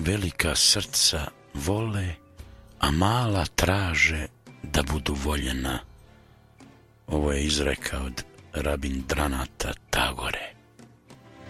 velika srca vole, a mala traže da budu voljena. Ovo je izreka od Rabindranata Tagore.